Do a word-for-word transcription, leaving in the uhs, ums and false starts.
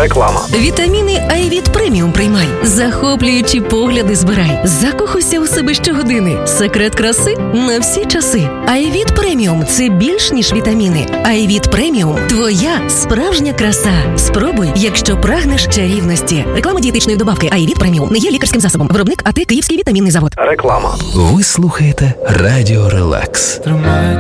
Реклама. Вітаміни Айвіт Преміум приймай. Захоплюючі погляди збирай. Закохуйся у себе щогодини. Секрет краси на всі часи. Айвіт Преміум – це більш ніж вітаміни. Айвіт Преміум – твоя справжня краса. Спробуй, якщо прагнеш чарівності. Реклама дієтичної добавки Айвіт Преміум не є лікарським засобом. Виробник АТ Київський вітамінний завод. Реклама. Ви слухаєте Радіо Релакс. Тримай